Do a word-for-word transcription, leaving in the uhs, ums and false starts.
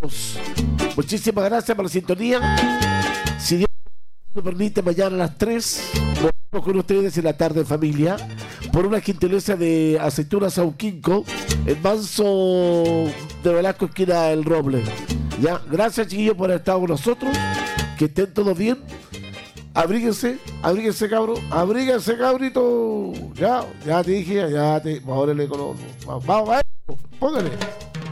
Muchísimas gracias por la sintonía. Si Dios me permite, mañana a las tres volvemos con ustedes en la tarde en familia por una gentileza de Aceitunas Sauquinco, el Manso de Velasco, esquina El Roble. Ya, gracias, chiquillos, por haber estado con nosotros. Que estén todos bien. Abríguense, abríguense, cabrón, abríguense, cabrito. Ya, ya te dije, ya te. Ahora le conozco. Vamos, vamos, póngale.